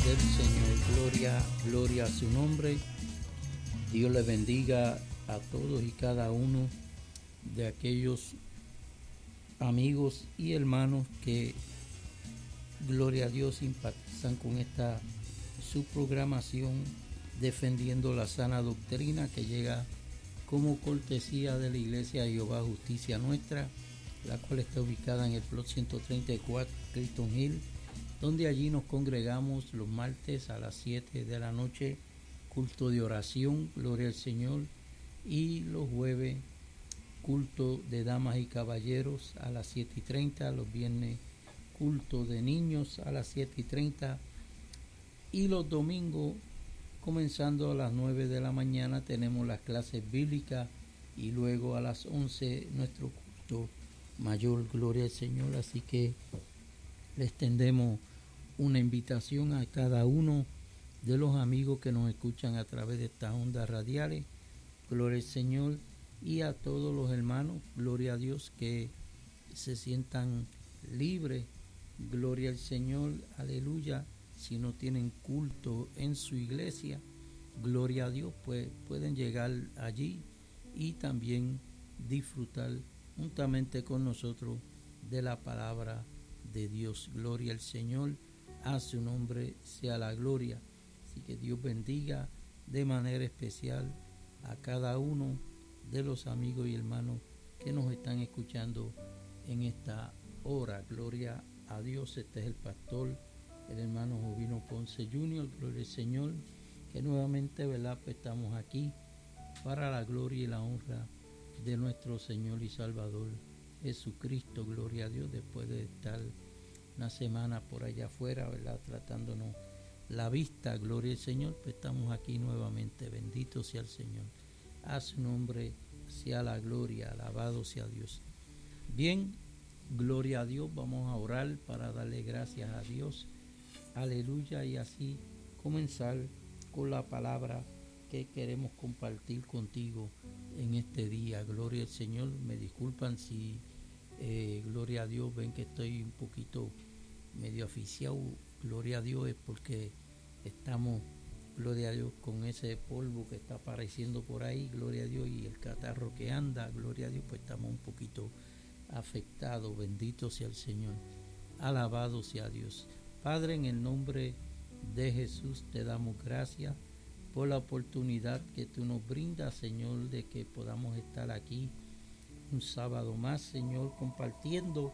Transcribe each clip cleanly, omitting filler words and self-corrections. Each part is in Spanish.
del Señor. Gloria, gloria a su nombre. Dios le bendiga a todos y cada uno de aquellos amigos y hermanos que, gloria a Dios, simpatizan con esta su programación defendiendo la sana doctrina que llega como cortesía de la Iglesia de Jehová Justicia Nuestra, la cual está ubicada en el plot 134 Clayton Hill, donde allí nos congregamos los martes a las 7 de la noche, culto de oración, gloria al Señor, y los jueves, culto de damas y caballeros a las 7:30, los viernes, culto de niños a las 7:30, y los domingos, comenzando a las 9 de la mañana, tenemos las clases bíblicas, y luego a las 11 nuestro culto mayor, gloria al Señor. Así que le extendemos una invitación a cada uno de los amigos que nos escuchan a través de estas ondas radiales, gloria al Señor, y a todos los hermanos, gloria a Dios, que se sientan libres, gloria al Señor, aleluya. Si no tienen culto en su iglesia, gloria a Dios, pues pueden llegar allí y también disfrutar juntamente con nosotros de la palabra de Dios. Gloria al Señor, a su nombre sea la gloria. Así que Dios bendiga de manera especial a cada uno de los amigos y hermanos que nos están escuchando en esta hora. Gloria a Dios. Este es el pastor, el hermano Jovino Ponce Jr., gloria al Señor, que nuevamente, ¿verdad?, pues estamos aquí para la gloria y la honra de nuestro Señor y Salvador Jesucristo. Gloria a Dios, después de estar una semana por allá afuera, ¿verdad?, tratándonos la vista, gloria al Señor, pues estamos aquí nuevamente. Bendito sea el Señor, a su nombre sea la gloria, alabado sea Dios. Bien, gloria a Dios, vamos a orar para darle gracias a Dios, aleluya, y así comenzar con la palabra que queremos compartir contigo en este día. Gloria al Señor. Me disculpan si gloria a Dios, ven que estoy un poquito medio aficiado, gloria a Dios, es porque estamos, gloria a Dios, con ese polvo que está apareciendo por ahí, gloria a Dios, y el catarro que anda, gloria a Dios, pues estamos un poquito afectados. Bendito sea el Señor, alabado sea Dios. Padre, en el nombre de Jesús te damos gracias por la oportunidad que tú nos brindas, Señor, de que podamos estar aquí un sábado más, Señor, compartiendo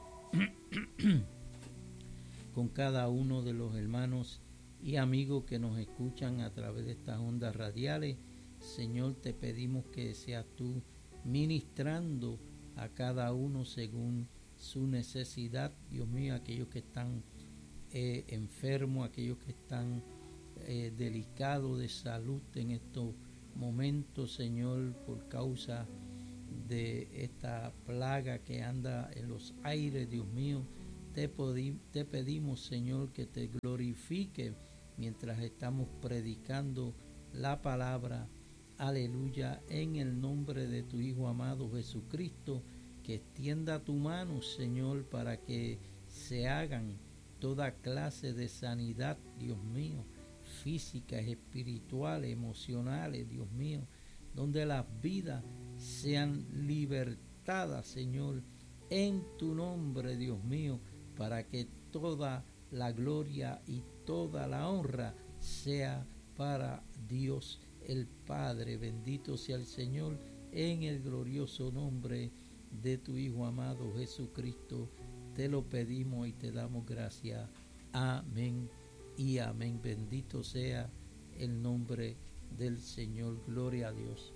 con cada uno de los hermanos y amigos que nos escuchan a través de estas ondas radiales. Señor, te pedimos que seas tú ministrando a cada uno según su necesidad. Dios mío, aquellos que están enfermos, aquellos que están delicados de salud en estos momentos, Señor, por causa de esta plaga que anda en los aires, Dios mío, te pedimos, Señor, que te glorifique mientras estamos predicando la palabra, aleluya, en el nombre de tu Hijo amado Jesucristo, que extienda tu mano, Señor, para que se hagan toda clase de sanidad, Dios mío, físicas, espirituales, emocionales, Dios mío, donde las vidas sean libertadas, Señor, en tu nombre, Dios mío, para que toda la gloria y toda la honra sea para Dios el Padre. Bendito sea el Señor, en el glorioso nombre de tu Hijo amado Jesucristo, te lo pedimos y te damos gracias. Amén y amén. Bendito sea el nombre del Señor. Gloria a Dios.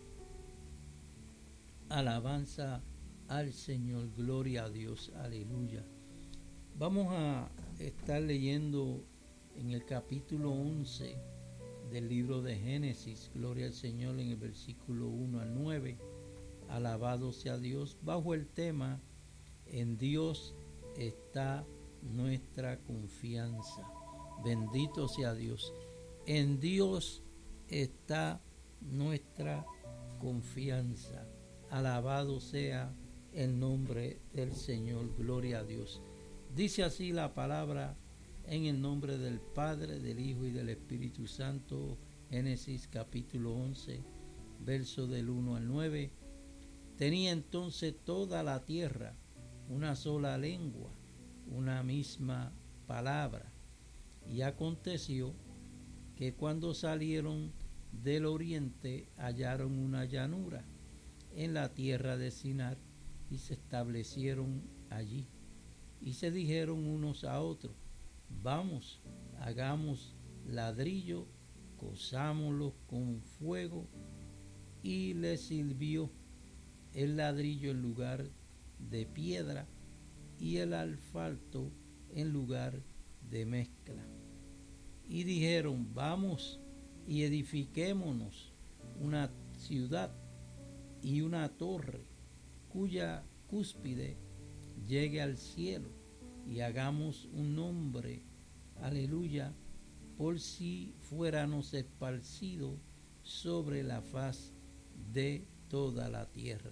Alabanza al Señor. Gloria a Dios. Aleluya. Vamos a estar leyendo en el capítulo 11 del libro de Génesis. Gloria al Señor, en el versículo 1 al 9. Alabado sea Dios, bajo el tema: en Dios está nuestra confianza. Bendito sea Dios. En Dios está nuestra confianza. Alabado sea el nombre del Señor. Gloria a Dios. Dice así la palabra En el nombre del Padre, del Hijo y del Espíritu Santo. Génesis capítulo 11, verso del 1 al 9. Tenía entonces toda la tierra una sola lengua, una misma palabra. Y aconteció que cuando salieron del oriente hallaron una llanura en la tierra de Sinar y se establecieron allí. Y se dijeron unos a otros: vamos, hagamos ladrillo, cozámoslo con fuego. Y les sirvió el ladrillo en lugar de piedra y el asfalto en lugar de mezcla. Y dijeron: vamos y edifiquémonos una ciudad y una torre cuya cúspide llegue al cielo, y hagamos un nombre, aleluya, por si fuéramos esparcidos sobre la faz de toda la tierra.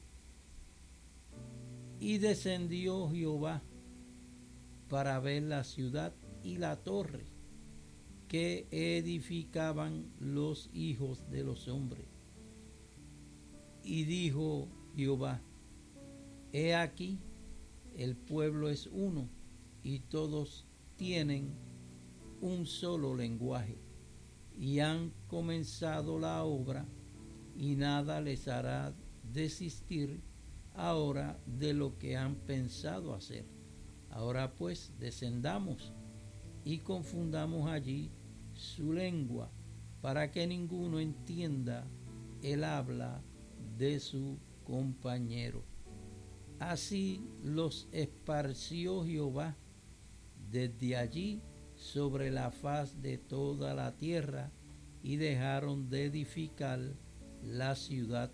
Y descendió Jehová para ver la ciudad y la torre que edificaban los hijos de los hombres. Y dijo Jehová: he aquí, el pueblo es uno, y todos tienen un solo lenguaje, y han comenzado la obra, y nada les hará desistir ahora de lo que han pensado hacer. Ahora pues, descendamos y confundamos allí su lengua, para que ninguno entienda el habla de su compañero. Así los esparció Jehová desde allí sobre la faz de toda la tierra, y dejaron de edificar la ciudad.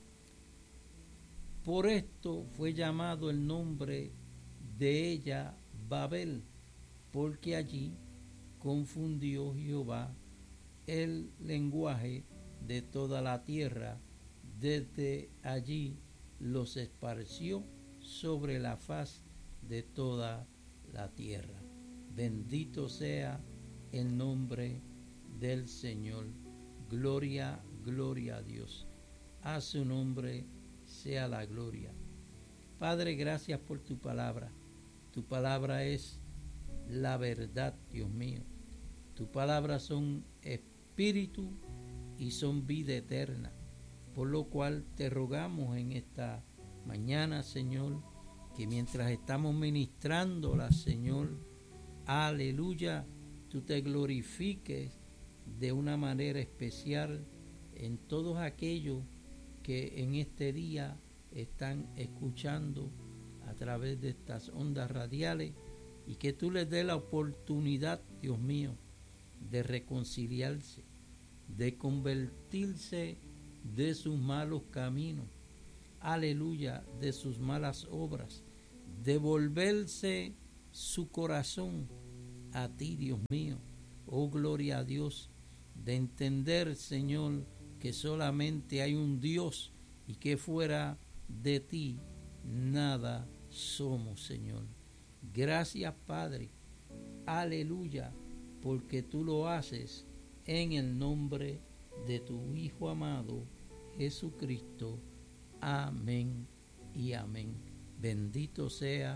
Por esto fue llamado el nombre de ella Babel, porque allí confundió Jehová el lenguaje de toda la tierra. Desde allí los esparció sobre la faz de toda la tierra. Bendito sea el nombre del Señor. Gloria, gloria a Dios. A su nombre sea la gloria. Padre, gracias por tu palabra. Tu palabra es la verdad, Dios mío. Tu palabra son espíritu y son vida eterna. Por lo cual te rogamos en esta mañana, Señor, que mientras estamos ministrándola, Señor, aleluya, tú te glorifiques de una manera especial en todos aquellos que en este día están escuchando a través de estas ondas radiales, y que tú les des la oportunidad, Dios mío, de reconciliarse, de convertirse de sus malos caminos, aleluya, de sus malas obras, de volverse su corazón a ti, Dios mío. Oh, gloria a Dios, de entender, Señor, que solamente hay un Dios y que fuera de ti nada somos, Señor. Gracias, Padre, aleluya, porque tú lo haces en el nombre de tu Hijo amado, Jesucristo. Amén y amén. Bendito sea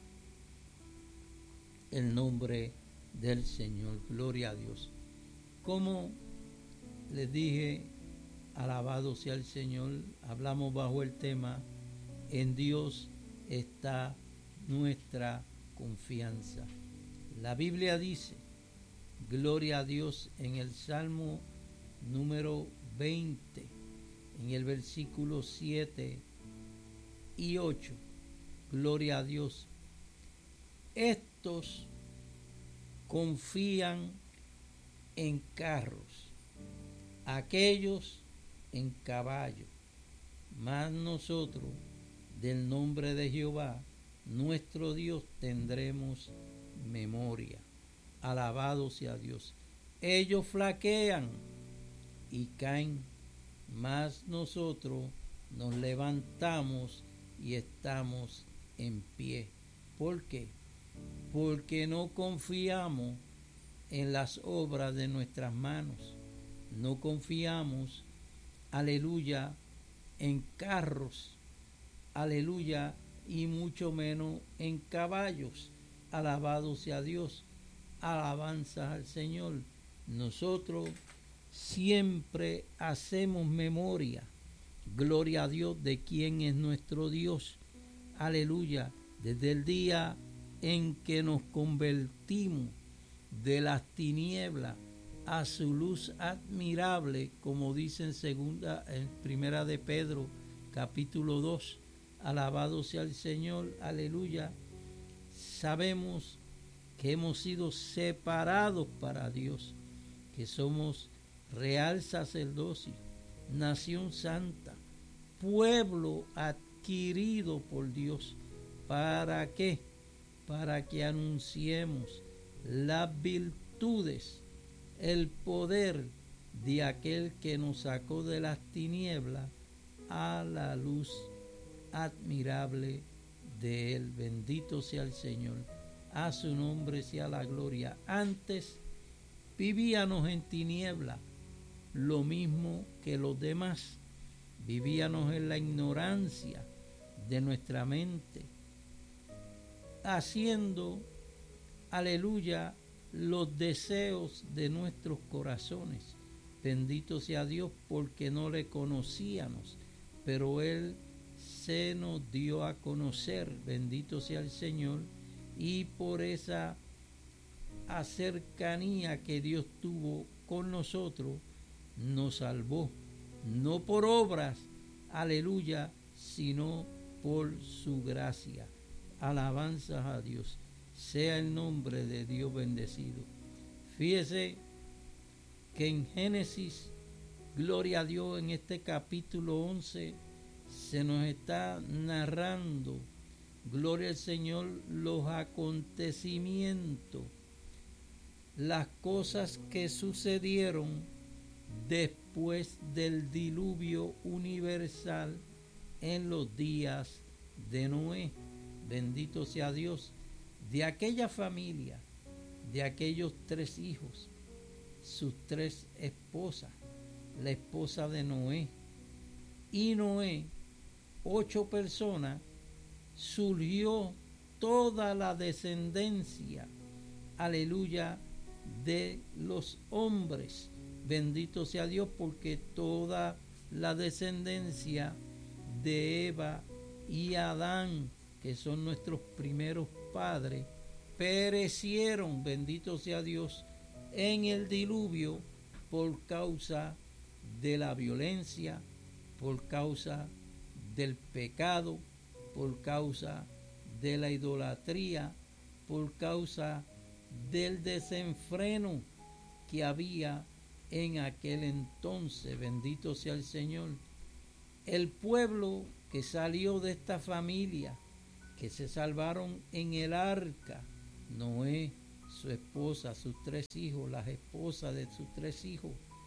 el nombre del Señor. Gloria a Dios. Como les dije, alabado sea el Señor, hablamos bajo el tema: en Dios está nuestra confianza. La Biblia dice, gloria a Dios, en el Salmo número 20, en el versículo 7 y 8, gloria a Dios: estos confían en carros, aquellos en caballos, mas nosotros del nombre de Jehová nuestro Dios tendremos memoria. Alabado sea Dios. Ellos flaquean y caen, mas nosotros nos levantamos y estamos en pie. ¿Por qué? porque no confiamos en las obras de nuestras manos. No confiamos, aleluya, en carros, aleluya, y mucho menos en caballos. Alabado sea Dios, alabanzas al Señor. Nosotros siempre hacemos memoria, gloria a Dios, de quién es nuestro Dios. Aleluya, desde el día en que nos convertimos de las tinieblas a su luz admirable, como dice en primera de Pedro, capítulo 2. Alabado sea el Señor, aleluya. Sabemos que hemos sido separados para Dios, que somos real sacerdocio, nación santa, pueblo adquirido por Dios. ¿Para qué? Para que anunciemos las virtudes, el poder de aquel que nos sacó de las tinieblas a la luz admirable de él. Bendito sea el Señor, a su nombre sea la gloria. Antes vivíamos en tinieblas, lo mismo que los demás. Vivíamos en la ignorancia de nuestra mente, haciendo, aleluya, los deseos de nuestros corazones. Bendito sea Dios, porque no le conocíamos, pero Él se nos dio a conocer. Bendito sea el Señor, y por esa cercanía que Dios tuvo con nosotros, nos salvó, no por obras, aleluya, sino por su gracia. Alabanzas a Dios, sea el nombre de Dios bendecido. Fíjese que en Génesis, gloria a Dios, en este capítulo 11, se nos está narrando, gloria al Señor, los acontecimientos, las cosas que sucedieron después del diluvio universal en los días de Noé. Bendito sea Dios. De aquella familia, de aquellos 3 hijos, sus 3 esposas, la esposa de Noé y Noé, 8 personas, surgió toda la descendencia, aleluya, de los hombres. Bendito sea Dios, porque toda la descendencia de Eva y Adán, que son nuestros primeros padres, perecieron, bendito sea Dios, en el diluvio por causa de la violencia, por causa del pecado, por causa de la idolatría, por causa del desenfreno que había en aquel entonces. Bendito sea el Señor. El pueblo que salió de esta familia, que se salvaron en el arca, Noé, su esposa, sus 3 hijos, las esposas de sus 3 hijos.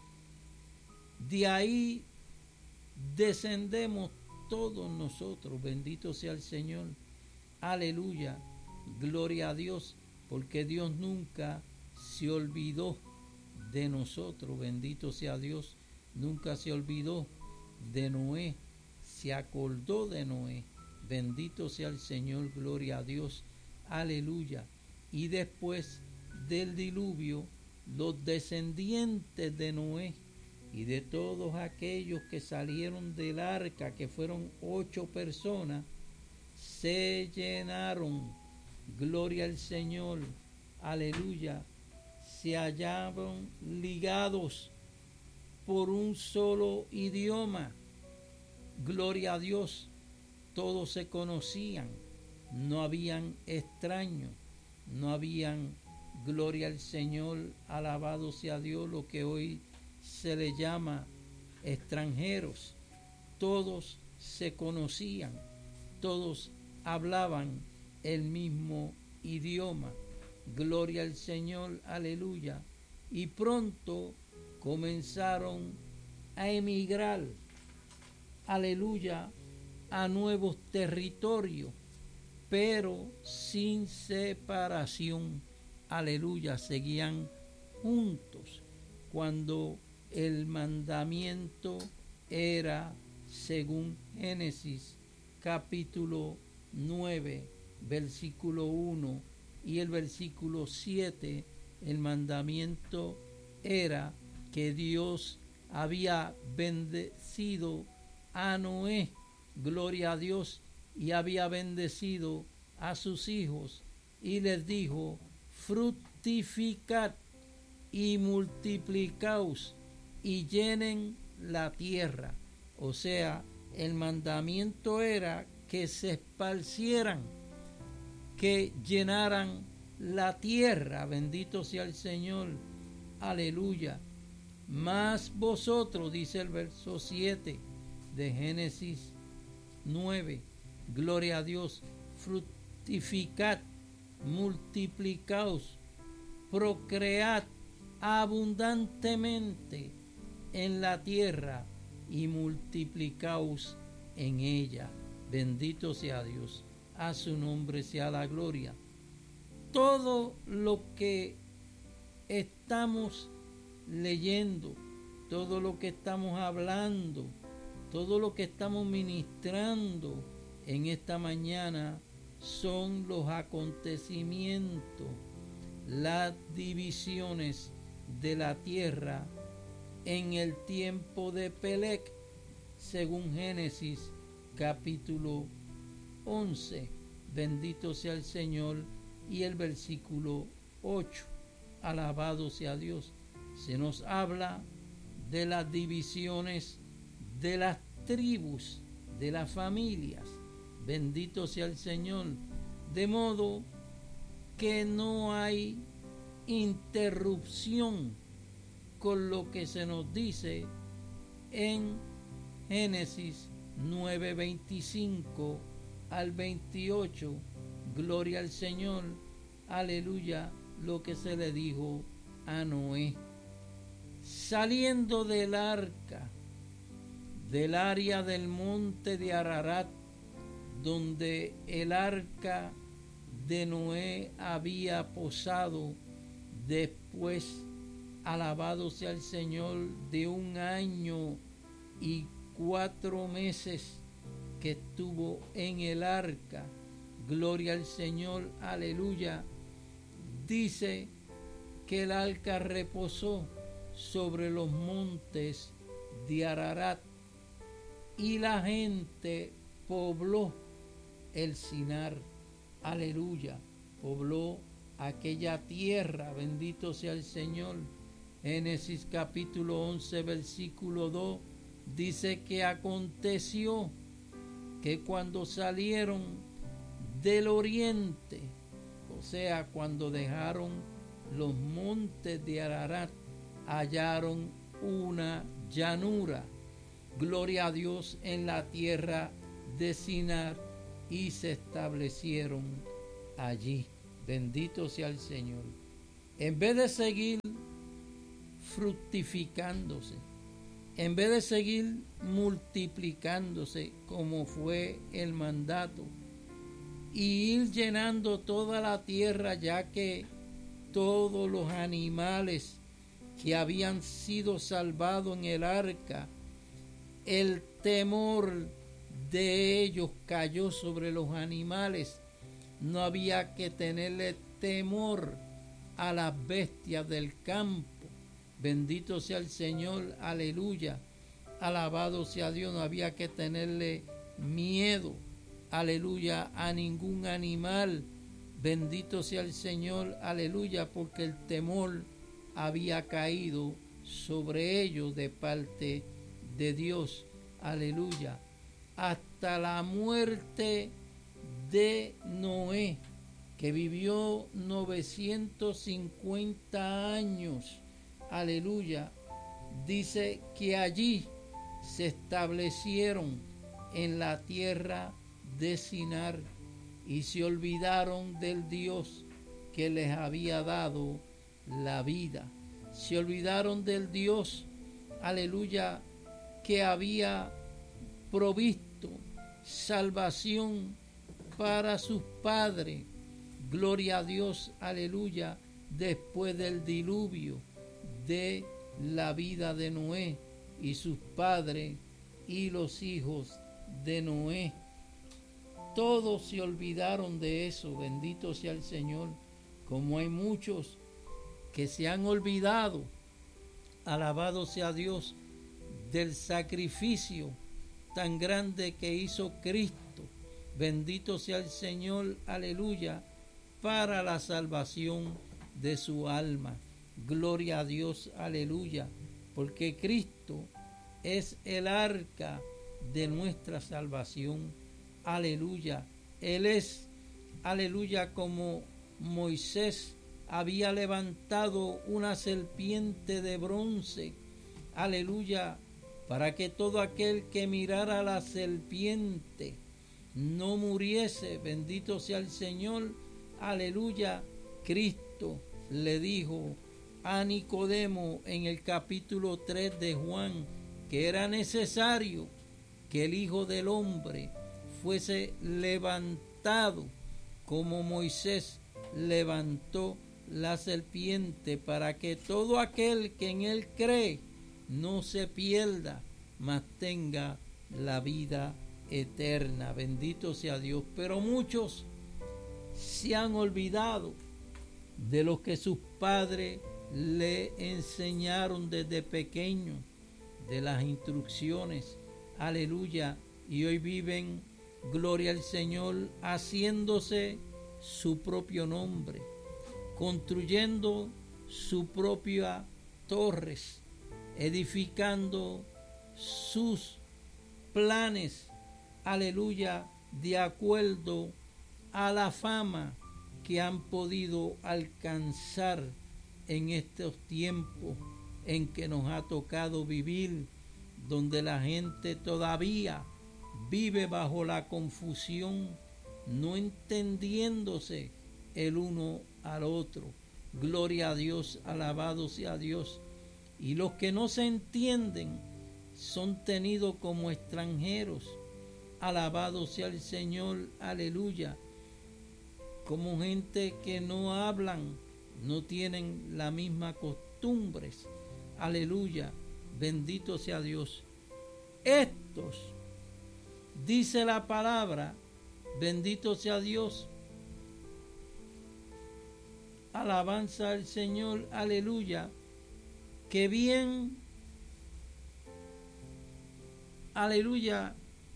De ahí descendemos todos nosotros. Bendito sea el Señor. Aleluya. Gloria a Dios, porque Dios nunca se olvidó de nosotros. Bendito sea Dios. Nunca se olvidó de Noé. Se acordó de Noé. Bendito sea el Señor. Gloria a Dios. Aleluya. Y después del diluvio, los descendientes de Noé y de todos aquellos que salieron del arca, que fueron 8 personas, se llenaron, gloria al Señor, aleluya, se hallaban ligados por un solo idioma, gloria a Dios, todos se conocían, no habían extraños, no habían, gloria al Señor, alabado sea Dios, lo que hoy se le llama extranjeros. Todos se conocían, todos hablaban el mismo idioma. Gloria al Señor, aleluya. Y pronto comenzaron a emigrar, aleluya, a nuevos territorios. pero sin separación. Aleluya, seguían juntos cuando el mandamiento era, según Génesis capítulo 9, versículo 1 y el versículo 7, el mandamiento era que Dios había bendecido a Noé, gloria a Dios, y había bendecido a sus hijos y les dijo: fructificad y multiplicaos y llenen la tierra. O sea, el mandamiento era que se esparcieran, que llenaran la tierra. Bendito sea el Señor. Aleluya. Mas vosotros, dice el verso 7 de Génesis 9, gloria a Dios, fructificad, multiplicaos, procread abundantemente en la tierra y multiplicaos en ella. Bendito sea Dios, a su nombre sea la gloria. Todo lo que estamos leyendo, todo lo que estamos hablando, todo lo que estamos ministrando en esta mañana son los acontecimientos, las divisiones de la tierra en el tiempo de Pelec, según Génesis capítulo 11. Bendito sea el Señor. Y el versículo 8. Alabado sea Dios. Se nos habla de las divisiones de las tribus, de las familias. Bendito sea el Señor. De modo que no hay interrupción con lo que se nos dice en Génesis 9:25 al 28. Gloria al Señor. Aleluya. Lo que se le dijo a Noé. Saliendo del arca, del área del monte de Ararat, donde el arca de Noé había posado después, alabado sea el Señor, de 1 año y 4 meses que estuvo en el arca. Gloria al Señor, aleluya. Dice que el arca reposó sobre los montes de Ararat y la gente pobló el Sinar. Aleluya. Pobló aquella tierra. Bendito sea el Señor. Génesis capítulo 11 versículo 2 dice que aconteció que cuando salieron del oriente, o sea, cuando dejaron los montes de Ararat, hallaron una llanura, gloria a Dios, en la tierra de Sinar y se establecieron allí. Bendito sea el Señor. En vez de seguir fructificándose, en vez de seguir multiplicándose como fue el mandato, y ir llenando toda la tierra, ya que todos los animales que habían sido salvados en el arca, el temor de ellos cayó sobre los animales. No había que tenerle temor a las bestias del campo. Bendito sea el Señor, aleluya. Alabado sea Dios, no había que tenerle miedo, aleluya, a ningún animal. Bendito sea el Señor, aleluya, porque el temor había caído sobre ellos de parte de Dios, aleluya, hasta la muerte de Noé, que vivió 950 años, aleluya. Dice que allí se establecieron en la tierra de Sinar y se olvidaron del Dios que les había dado la vida. Se olvidaron del Dios, aleluya, que había provisto salvación para sus padres. Gloria a Dios, aleluya, después del diluvio de la vida de Noé y sus padres y los hijos de Noé. Todos se olvidaron de eso, bendito sea el Señor, como hay muchos que se han olvidado, alabado sea Dios, del sacrificio tan grande que hizo Cristo. Bendito sea el Señor, aleluya, para la salvación de su alma. Gloria a Dios, aleluya, porque Cristo es el arca de nuestra salvación. Aleluya, Él es, aleluya, como Moisés había levantado una serpiente de bronce, aleluya, para que todo aquel que mirara a la serpiente no muriese. Bendito sea el Señor, aleluya. Cristo le dijo a Nicodemo en el capítulo 3 de Juan que era necesario que el Hijo del Hombre fuese levantado como Moisés levantó la serpiente, para que todo aquel que en él cree no se pierda, mas tenga la vida eterna. Bendito sea Dios. Pero muchos se han olvidado de lo que sus padres le enseñaron desde pequeño, de las instrucciones, aleluya, y hoy viven, gloria al Señor, haciéndose su propio nombre, construyendo su propia torres, edificando sus planes, aleluya, de acuerdo a la fama que han podido alcanzar en estos tiempos en que nos ha tocado vivir, donde la gente todavía vive bajo la confusión, no entendiéndose el uno al otro. Gloria a Dios, alabado sea Dios. Y los que no se entienden son tenidos como extranjeros. Alabado sea el Señor, aleluya. Como gente que no hablan, no tienen las mismas costumbres. Aleluya, bendito sea Dios. Estos, dice la palabra, bendito sea Dios, alabanza al Señor, aleluya, que bien, aleluya,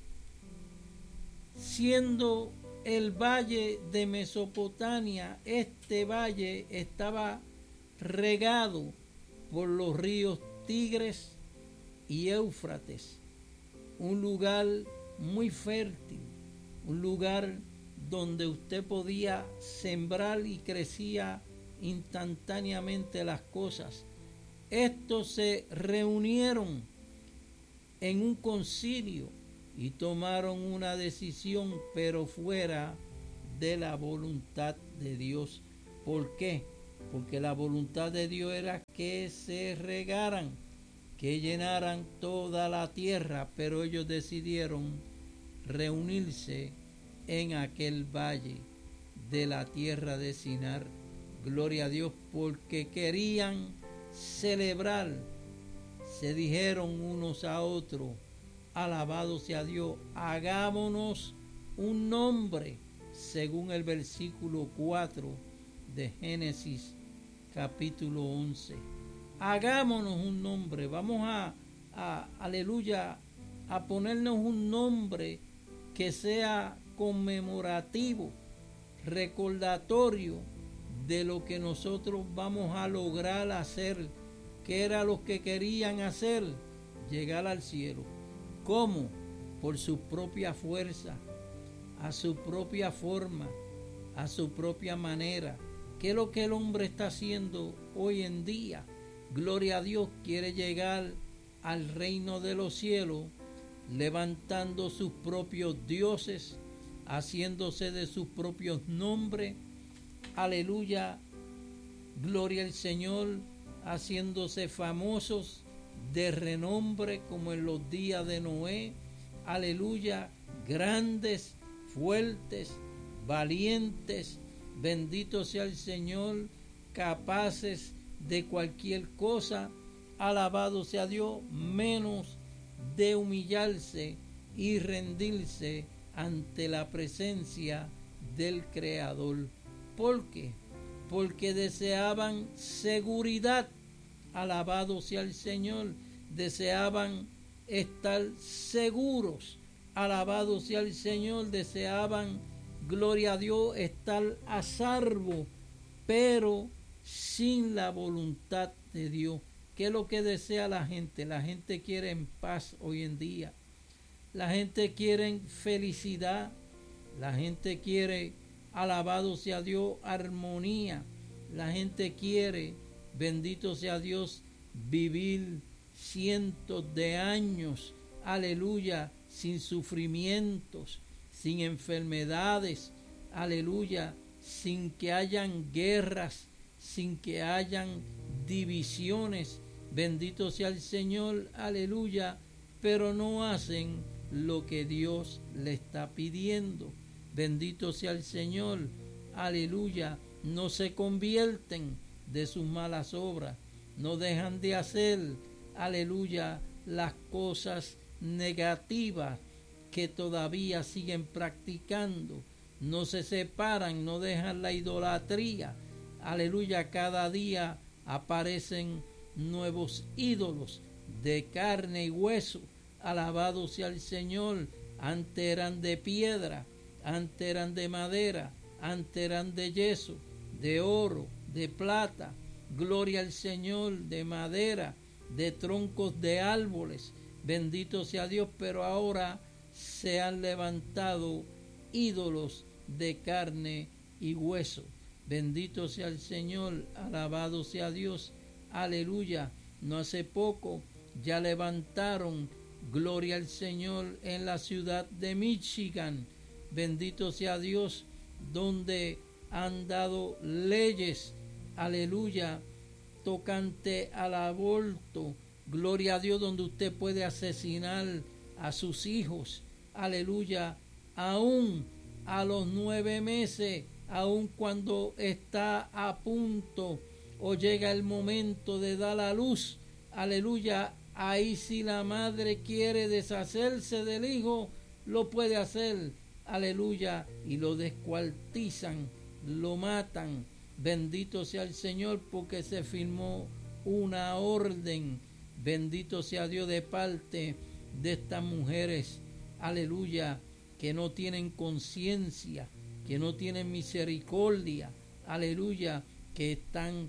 siendo el valle de Mesopotamia, este valle estaba regado por los ríos Tigres y Éufrates, un lugar muy fértil, un lugar donde usted podía sembrar y crecía instantáneamente las cosas. Estos se reunieron en un concilio y tomaron una decisión, pero fuera de la voluntad de Dios. ¿Por qué? Porque la voluntad de Dios era que se regaran, que llenaran toda la tierra, pero ellos decidieron reunirse en aquel valle de la tierra de Sinar. Gloria a Dios, porque querían celebrar. Se dijeron unos a otros, alabado sea Dios, hagámonos un nombre, según el versículo 4 de Génesis capítulo 11. Hagámonos un nombre, vamos aleluya, a ponernos un nombre que sea conmemorativo, recordatorio de lo que nosotros vamos a lograr hacer, que era lo que querían hacer, llegar al cielo. ¿Cómo? Por su propia fuerza, a su propia forma, a su propia manera. ¿Qué es lo que el hombre está haciendo hoy en día? Gloria a Dios, quiere llegar al reino de los cielos, levantando sus propios dioses, haciéndose de sus propios nombres. Aleluya, gloria al Señor, haciéndose famosos de renombre como en los días de Noé. Aleluya, grandes, fuertes, valientes, bendito sea el Señor, capaces de cualquier cosa, alabado sea Dios, menos de humillarse y rendirse ante la presencia del Creador. ¿Por qué? Porque deseaban seguridad, alabado sea el Señor, deseaban estar seguros, alabado sea el Señor, deseaban, gloria a Dios, estar a salvo, pero sin la voluntad de Dios. ¿Qué es lo que desea la gente? La gente quiere en paz hoy en día. La gente quiere felicidad. La gente quiere, alabado sea Dios, armonía. La gente quiere, bendito sea Dios, vivir cientos de años, aleluya, sin sufrimientos, sin enfermedades, aleluya, sin que hayan guerras, sin que hayan divisiones. Bendito sea el Señor, aleluya, pero no hacen lo que Dios le está pidiendo. Bendito sea el Señor, aleluya, no se convierten de sus malas obras, no dejan de hacer, aleluya, las cosas negativas que todavía siguen practicando, no se separan, no dejan la idolatría, aleluya, cada día aparecen nuevos ídolos de carne y hueso, alabado sea el Señor. Antes eran de piedra, antes eran de madera, antes eran de yeso, de oro, de plata, gloria al Señor, de madera, de troncos de árboles, bendito sea Dios, pero ahora se han levantado ídolos de carne y hueso. Bendito sea el Señor, alabado sea Dios, aleluya. No hace poco ya levantaron, gloria al Señor, en la ciudad de Michigan, bendito sea Dios, donde han dado leyes, aleluya, tocante al aborto, gloria a Dios, donde usted puede asesinar a sus hijos, aleluya, aún a los 9 meses, aun cuando está a punto o llega el momento de dar a luz, aleluya, ahí si la madre quiere deshacerse del hijo, lo puede hacer, aleluya, y lo descuartizan, lo matan. Bendito sea el Señor, porque se firmó una orden, bendito sea Dios, de parte de estas mujeres, aleluya, que no tienen conciencia, que no tienen misericordia, aleluya, que están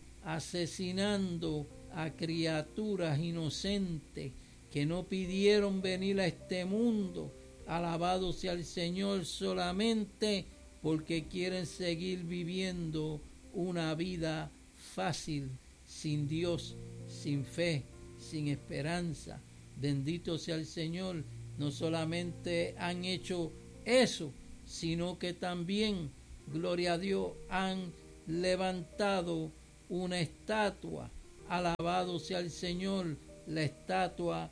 asesinando a criaturas inocentes que no pidieron venir a este mundo, alabado sea el Señor, solamente porque quieren seguir viviendo una vida fácil, sin Dios, sin fe, sin esperanza. Bendito sea el Señor. No solamente han hecho eso, sino que también, gloria a Dios, han levantado una estatua, alabado sea el Señor, la estatua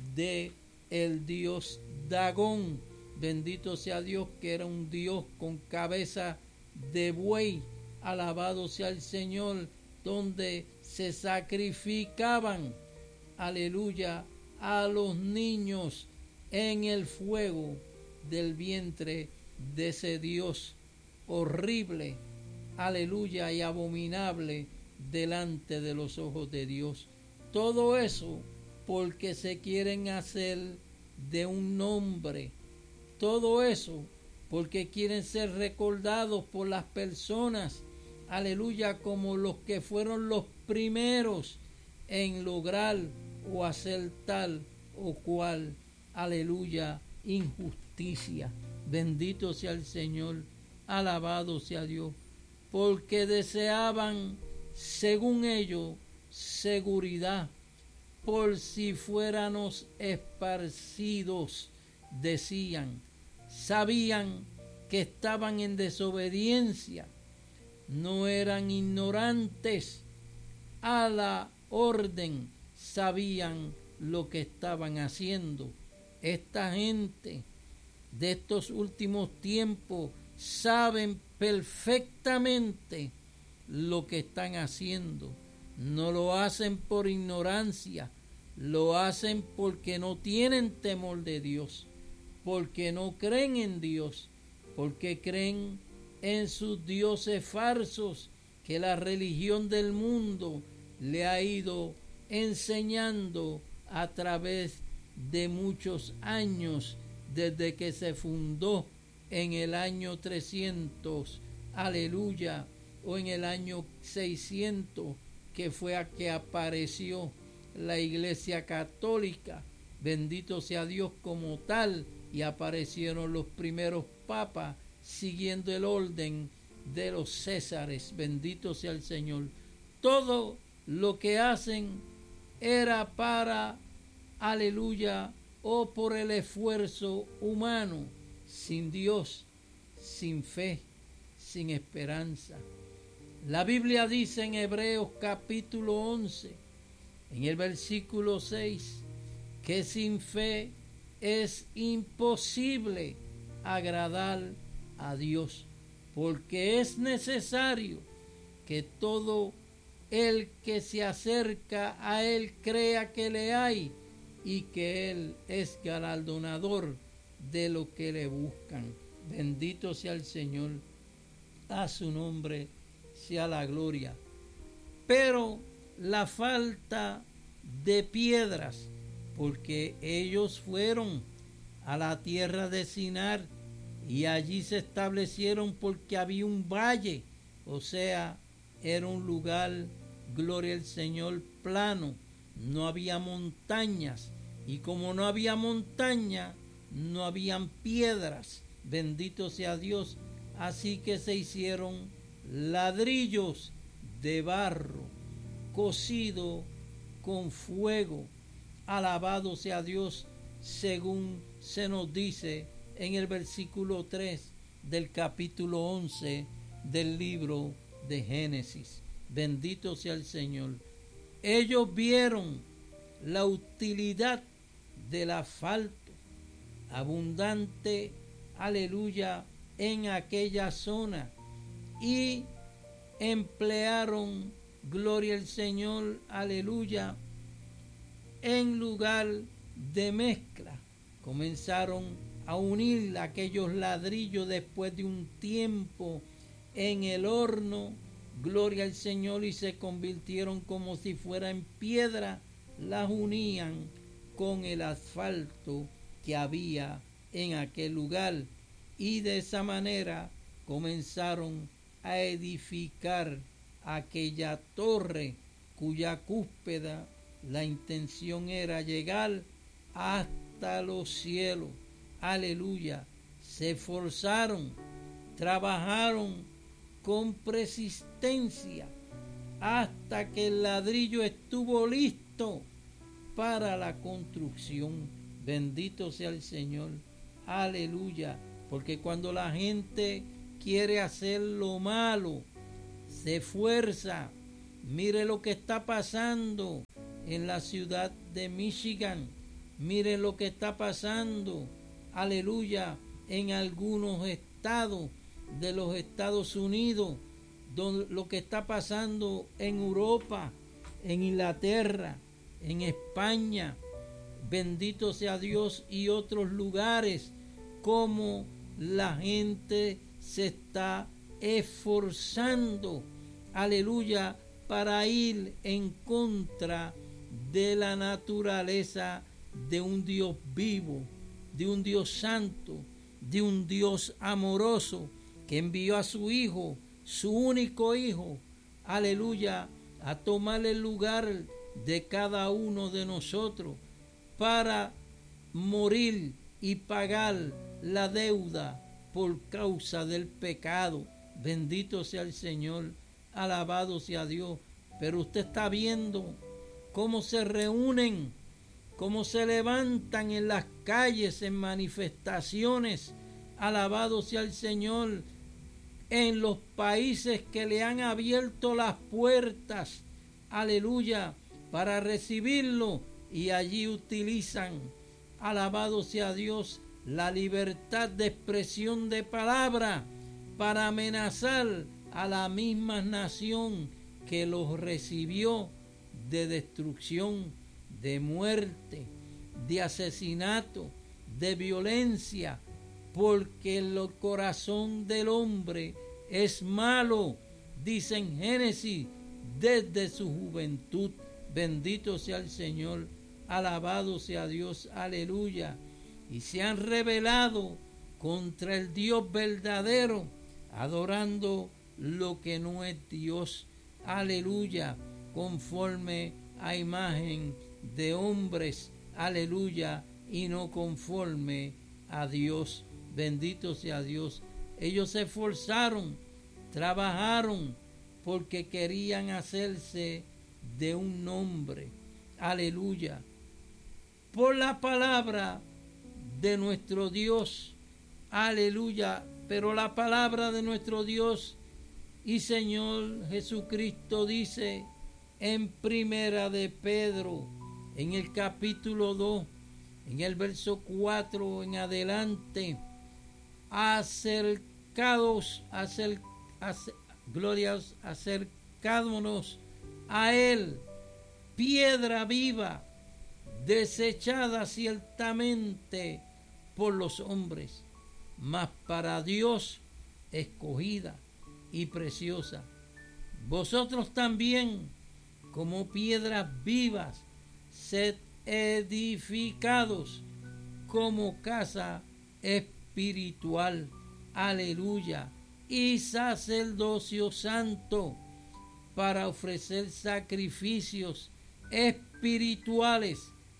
de el dios Dagón, bendito sea Dios, que era un dios con cabeza de buey, alabado sea el Señor, donde se sacrificaban, aleluya, a los niños en el fuego del vientre de ese Dios horrible, aleluya, y abominable delante de los ojos de Dios. Todo eso porque se quieren hacer de un nombre. Todo eso porque quieren ser recordados por las personas, aleluya, como los que fueron los primeros en lograr o hacer tal o cual, aleluya, injusticia. Bendito sea el Señor, alabado sea Dios, porque deseaban, según ellos, seguridad, por si fuéramos esparcidos, decían. Sabían que estaban en desobediencia, no eran ignorantes a la orden, sabían lo que estaban haciendo. Esta gente de estos últimos tiempos saben perfectamente lo que están haciendo. No lo hacen por ignorancia, lo hacen porque no tienen temor de Dios, porque no creen en Dios, porque creen en sus dioses falsos que la religión del mundo le ha ido enseñando a través de muchos años, desde que se fundó en el año 300, aleluya, o en el año 600, que fue a que apareció la Iglesia Católica, bendito sea Dios como tal, y aparecieron los primeros papas siguiendo el orden de los Césares, bendito sea el Señor. Todo lo que hacen era para, aleluya, o por el esfuerzo humano, sin Dios, sin fe, sin esperanza. La Biblia dice en Hebreos capítulo 11, en el versículo 6, que sin fe es imposible agradar a Dios, porque es necesario que todo el que se acerca a Él crea que le hay y que Él es galardonador de lo que le buscan. Bendito sea el Señor, a su nombre sea la gloria. Pero la falta de piedras, porque ellos fueron a la tierra de Sinar y allí se establecieron porque había un valle, o sea, era un lugar, gloria al Señor, plano, no había montañas, y como no había montaña, no habían piedras, bendito sea Dios, así que se hicieron ladrillos de barro, cocido con fuego, alabado sea Dios, según se nos dice en el versículo 3 del capítulo 11 del libro de Génesis. Bendito sea el Señor. Ellos vieron la utilidad del asfalto abundante, aleluya, en aquella zona y emplearon, gloria al Señor, aleluya, en lugar de mezcla. Comenzaron a unir aquellos ladrillos después de un tiempo en el horno, gloria al Señor, y se convirtieron como si fuera en piedra, las unían con el asfalto que había en aquel lugar y de esa manera comenzaron a edificar aquella torre cuya cúspide la intención era llegar hasta los cielos. Aleluya. Se esforzaron, trabajaron con persistencia hasta que el ladrillo estuvo listo para la construcción. Bendito sea el Señor. Aleluya. Porque cuando la gente quiere hacer lo malo, se esfuerza. Mire lo que está pasando en la ciudad de Michigan. Mire lo que está pasando, aleluya, en algunos estados de los Estados Unidos, lo que está pasando en Europa, en Inglaterra, en España, bendito sea Dios, y otros lugares, como la gente se está esforzando, aleluya, para ir en contra de la naturaleza de un Dios vivo, de un Dios santo, de un Dios amoroso, que envió a su Hijo, su único Hijo, aleluya, a tomar el lugar de cada uno de nosotros para morir y pagar la deuda por causa del pecado. Bendito sea el Señor, alabado sea Dios. Pero usted está viendo cómo se reúnen, cómo se levantan en las calles en manifestaciones, alabado sea el Señor, en los países que le han abierto las puertas, aleluya, para recibirlo, y allí utilizan, alabado sea Dios, la libertad de expresión de palabra, para amenazar a la misma nación que los recibió de destrucción, de muerte, de asesinato, de violencia, porque el corazón del hombre es malo, dice en Génesis, desde su juventud. Bendito sea el Señor, alabado sea Dios, aleluya. Y se han rebelado contra el Dios verdadero, adorando lo que no es Dios, aleluya, conforme a imagen de hombres, aleluya, y no conforme a Dios. Bendito sea Dios. Ellos se esforzaron, trabajaron, porque querían hacerse de un nombre, aleluya, por la palabra de nuestro Dios, aleluya. Pero la palabra de nuestro Dios y Señor Jesucristo dice en Primera de Pedro, en el capítulo 2, en el verso 4 en adelante: acercándonos a Él, piedra viva, desechada ciertamente por los hombres, mas para Dios escogida y preciosa. Vosotros también, como piedras vivas, sed edificados como casa espiritual, aleluya, y sacerdocio santo, para ofrecer sacrificios espirituales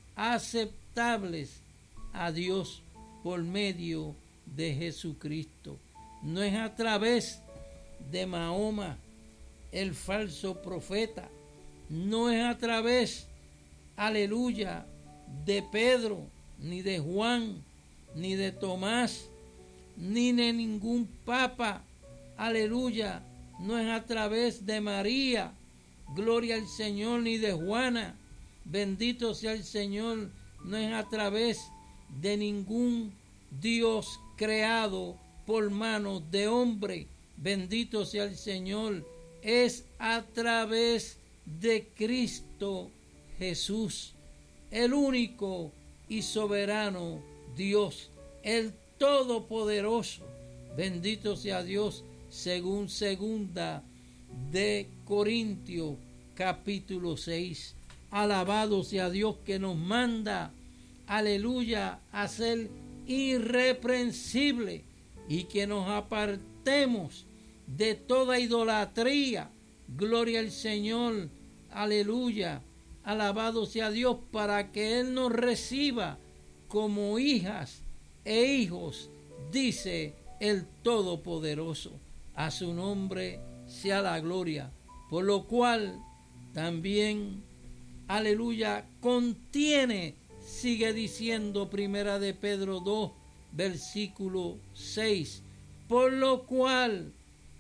aceptables a Dios por medio de Jesucristo. No es a través de Mahoma, el falso profeta, no es a través, aleluya, de Pedro, ni de Juan, ni de Tomás, ni de ningún papa, aleluya, no es a través de María, gloria al Señor, ni de Juana, bendito sea el Señor, no es a través de ningún Dios creado por manos de hombre, bendito sea el Señor, es a través de Cristo Jesús, el único y soberano Dios, el Todopoderoso, bendito sea Dios, según segunda de Corintios capítulo 6. Alabado sea Dios, que nos manda, aleluya, a ser irreprensible y que nos apartemos de toda idolatría. Gloria al Señor, aleluya, alabado sea Dios, para que Él nos reciba como hijas e hijos, dice el Todopoderoso. A su nombre sea la gloria, por lo cual también, aleluya, contiene, sigue diciendo Primera de Pedro 2, versículo 6, por lo cual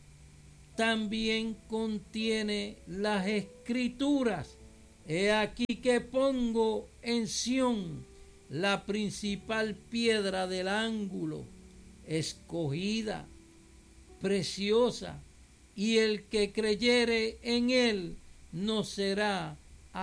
también contiene las Escrituras: he aquí que pongo en Sión la principal piedra del ángulo, escogida, preciosa, y el que creyere en él no será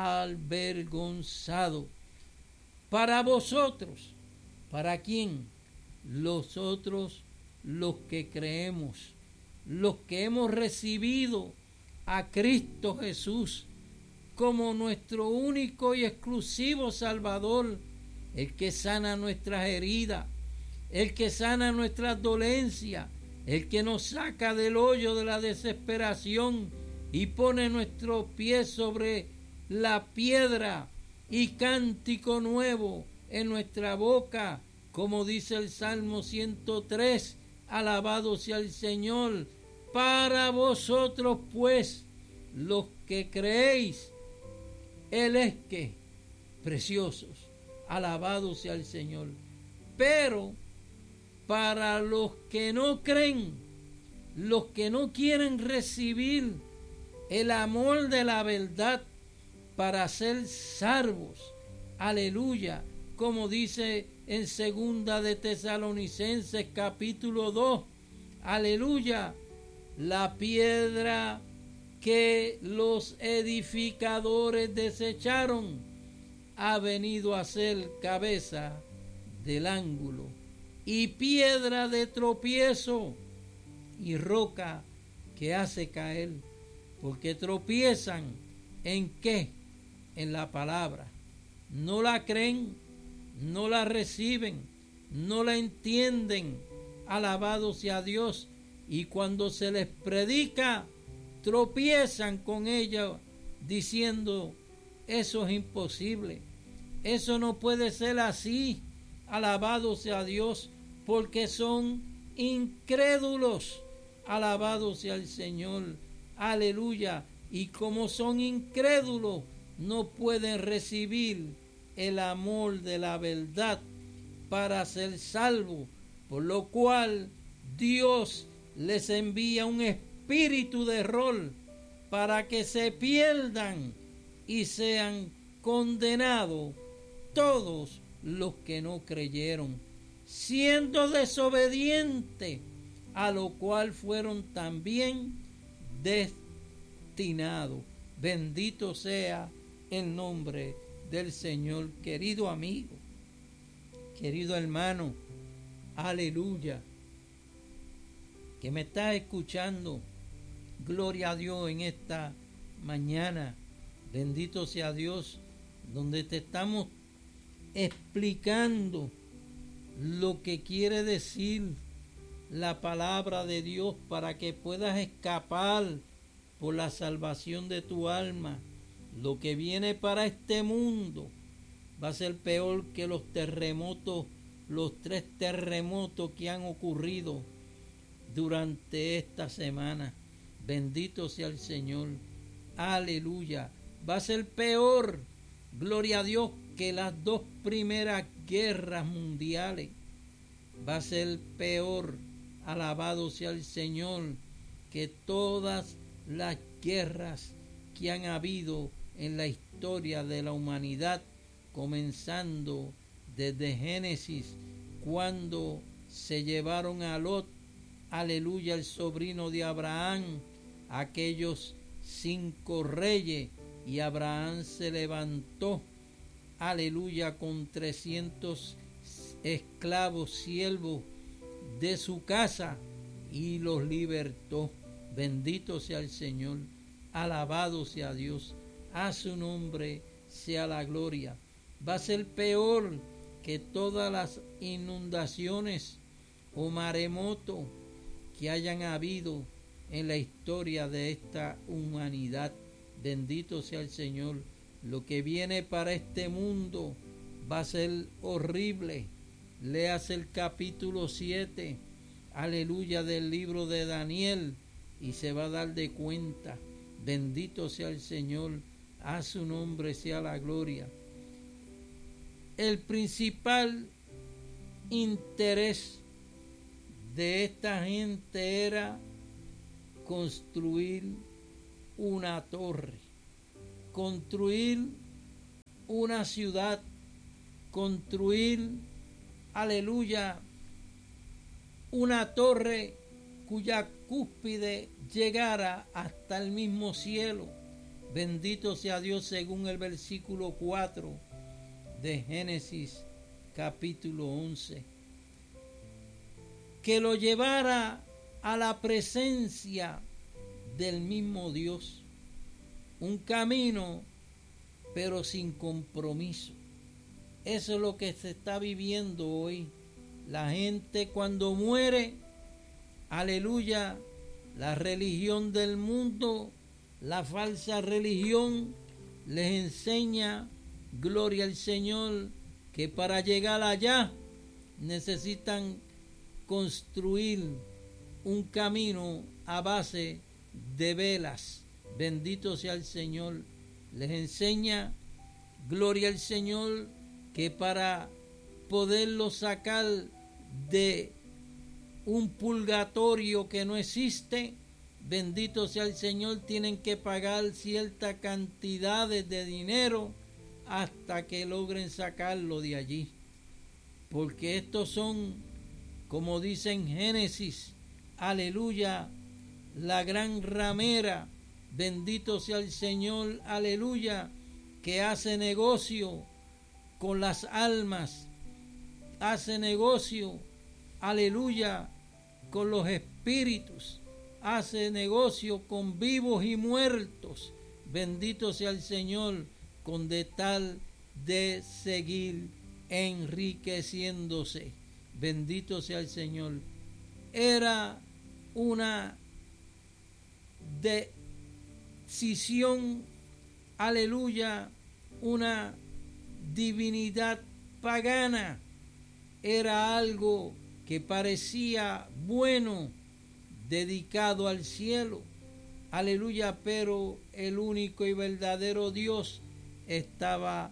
avergonzado. Para vosotros, ¿para quién? Nosotros, los que creemos, los que hemos recibido a Cristo Jesús como nuestro único y exclusivo Salvador, el que sana nuestras heridas, el que sana nuestras dolencias, el que nos saca del hoyo de la desesperación y pone nuestros pies sobre la piedra y cántico nuevo en nuestra boca, como dice el Salmo 103, alabado sea el Señor. Para vosotros pues, los que creéis, Él es que preciosos, alabado sea el Señor. Pero para los que no creen, los que no quieren recibir el amor de la verdad para ser salvos, aleluya, como dice en segunda de Tesalonicenses capítulo 2, aleluya, la piedra que los edificadores desecharon ha venido a ser cabeza del ángulo y piedra de tropiezo y roca que hace caer, porque tropiezan ¿en qué? En la palabra. No la creen, no la reciben, no la entienden. Alabado sea Dios. Y cuando se les predica, tropiezan con ella diciendo, eso es imposible, eso no puede ser así. Alabado sea Dios, porque son incrédulos. Alabado sea el Señor, aleluya. Y como son incrédulos, no pueden recibir el amor de la verdad para ser salvos, por lo cual Dios les envía un espíritu de error para que se pierdan y sean condenados todos los que no creyeron, siendo desobedientes, a lo cual fueron también destinados. Bendito sea el nombre del Señor. Querido amigo, querido hermano, aleluya, que me estás escuchando, gloria a Dios en esta mañana. Bendito sea Dios, donde te estamos explicando lo que quiere decir la palabra de Dios para que puedas escapar por la salvación de tu alma. Lo que viene para este mundo va a ser peor que los terremotos, los 3 terremotos que han ocurrido durante esta semana. Bendito sea el Señor, aleluya. Va a ser peor, gloria a Dios, que las 2 primeras guerras mundiales. Va a ser peor, alabado sea el Señor, que todas las guerras que han habido en la historia de la humanidad, comenzando desde Génesis, cuando se llevaron a Lot, aleluya, el sobrino de Abraham, aquellos 5 reyes, y Abraham se levantó, aleluya, con 300 esclavos, siervos de su casa, y los libertó. Bendito sea el Señor, alabado sea Dios, a su nombre sea la gloria. Va a ser peor que todas las inundaciones o maremotos que hayan habido en la historia de esta humanidad. Bendito sea el Señor. Lo que viene para este mundo va a ser horrible. Léase el capítulo 7, aleluya, del libro de Daniel, y se va a dar de cuenta. Bendito sea el Señor, a su nombre sea la gloria. El principal interés de esta gente era construir una torre, construir una ciudad, construir, aleluya, una torre cuya cúspide llegara hasta el mismo cielo. Bendito sea Dios, según el versículo 4 de Génesis capítulo 11. Que lo llevara a la presencia del mismo Dios. Un camino, pero sin compromiso. Eso es lo que se está viviendo hoy. La gente cuando muere, aleluya, la religión del mundo, la falsa religión, les enseña, gloria al Señor, que para llegar allá necesitan construir un camino a base de velas. Bendito sea el Señor. Les enseña, gloria al Señor, que para poderlo sacar de un purgatorio que no existe, bendito sea el Señor, tienen que pagar ciertas cantidades de dinero hasta que logren sacarlo de allí. Porque estos son, como dice en Génesis aleluya, la gran ramera, bendito sea el Señor, aleluya, que hace negocio con las almas, hace negocio, aleluya, con los espíritus, hace negocio con vivos y muertos, bendito sea el Señor, con de tal de seguir enriqueciéndose, bendito sea el Señor. Era una decisión, aleluya, una divinidad pagana, era algo que parecía bueno, dedicado al cielo, aleluya, pero el único y verdadero Dios estaba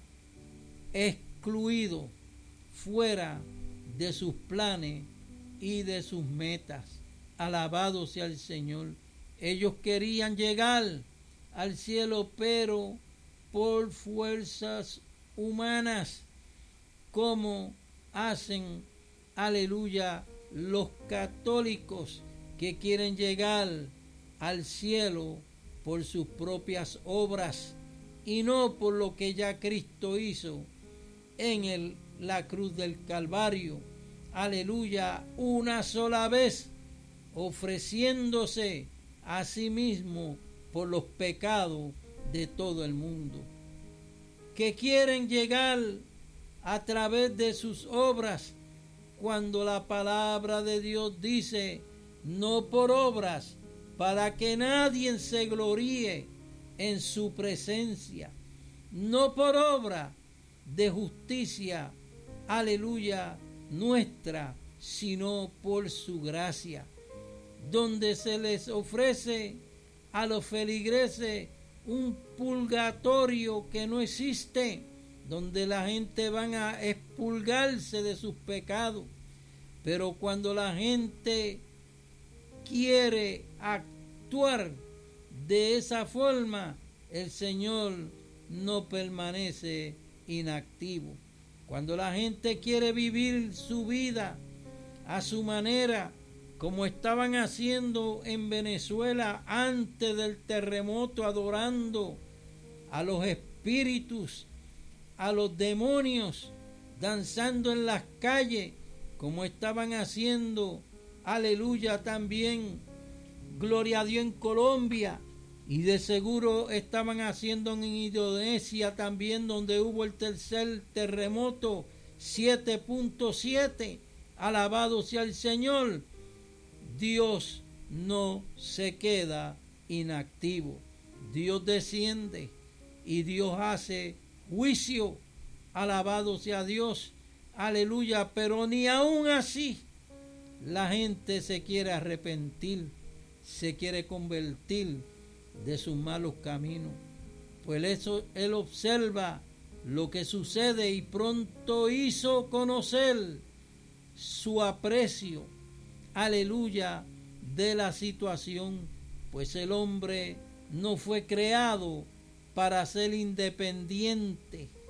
excluido, fuera de sus planes y de sus metas. Alabado sea el Señor. Ellos querían llegar al cielo, pero por fuerzas humanas, como hacen, aleluya, los católicos que quieren llegar al cielo por sus propias obras y no por lo que ya Cristo hizo en la cruz del Calvario, aleluya, una sola vez, ofreciéndose a sí mismo por los pecados de todo el mundo, que quieren llegar a través de sus obras, cuando la palabra de Dios dice, no por obras, para que nadie se gloríe en su presencia, no por obra de justicia, aleluya, nuestra, sino por su gracia, donde se les ofrece a los feligreses un purgatorio que no existe, donde la gente van a expurgarse de sus pecados. Pero cuando la gente quiere actuar de esa forma, el Señor no permanece inactivo. Cuando la gente quiere vivir su vida a su manera, como estaban haciendo en Venezuela antes del terremoto, adorando a los espíritus, a los demonios, danzando en las calles, como estaban haciendo, aleluya, también, gloria a Dios, en Colombia, y de seguro estaban haciendo en Indonesia también, donde hubo el tercer terremoto, 7.7, alabado sea el Señor. Dios no se queda inactivo, Dios desciende y Dios hace juicio, alabado sea Dios, aleluya, pero ni aún así la gente se quiere arrepentir, se quiere convertir de sus malos caminos. Pues eso, Él observa lo que sucede y pronto hizo conocer su aprecio, aleluya, de la situación, pues el hombre no fue creado para ser independiente,